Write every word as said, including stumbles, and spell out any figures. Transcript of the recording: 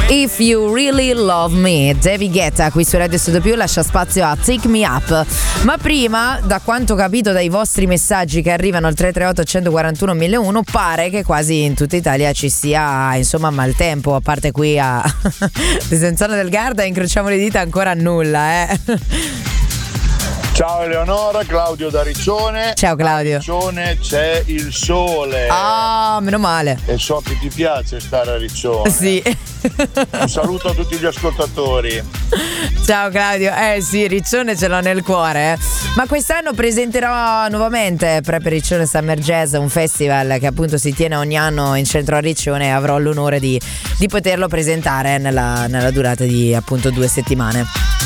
If You Really Love Me, David Guetta qui su Radio Studio Più lascia spazio a Take Me Up. Ma prima, da quanto ho capito dai vostri messaggi che arrivano al tre tre otto uno quattro uno uno uno, pare che quasi in tutta Italia ci sia insomma maltempo, a parte qui a Desenzano del Garda, incrociamo le dita, ancora nulla, eh. Ciao Eleonora, Claudio da Riccione. Ciao Claudio. A Riccione c'è il sole. Ah, meno male. E so che ti piace stare a Riccione. Sì. Un saluto a tutti gli ascoltatori. Ciao Claudio. Eh sì, Riccione ce l'ho nel cuore, eh. Ma quest'anno presenterò nuovamente Prepe Riccione Summer Jazz, un festival che appunto si tiene ogni anno in centro a Riccione, e avrò l'onore di, di poterlo presentare nella, nella durata di appunto due settimane.